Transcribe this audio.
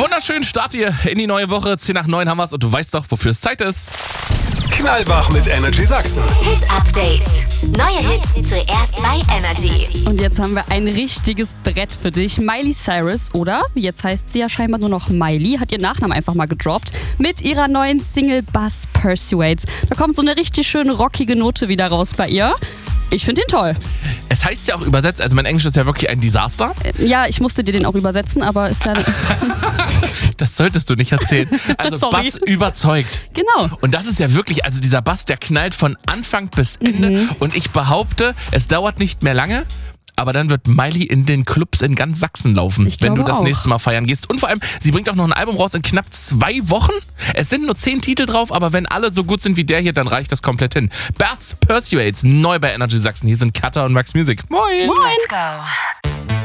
Wunderschönen Start hier in die neue Woche. 10 nach 9 haben wir's und du weißt doch, wofür es Zeit ist. Knallwach mit Energy Sachsen. Hit Update. Neue Hits zuerst bei Energy. Und jetzt haben wir ein richtiges Brett für dich. Miley Cyrus, oder? Jetzt heißt sie ja scheinbar nur noch Miley, hat ihren Nachnamen einfach mal gedroppt. Mit ihrer neuen Single Buzz Persuades. Da kommt so eine richtig schöne rockige Note wieder raus bei ihr. Ich finde den toll. Es heißt ja auch übersetzt, also mein Englisch ist ja wirklich ein Desaster. Ja, ich musste dir den auch übersetzen, aber ist ja... Das solltest du nicht erzählen. Also Sorry. Bass überzeugt. Genau. Und das ist ja wirklich, also dieser Bass, der knallt von Anfang bis Ende. Und ich behaupte, es dauert nicht mehr lange, aber dann wird Miley in den Clubs in ganz Sachsen laufen, Ich wenn du glaube das auch. nächste Mal feiern gehst. Und vor allem, sie bringt auch noch ein Album raus in knapp 2 Wochen. Es sind nur 10 Titel drauf, aber wenn alle so gut sind wie der hier, dann reicht das komplett hin. Buzz Persuades, neu bei Energy Sachsen. Hier sind Katha und Max Music. Moin! Let's go.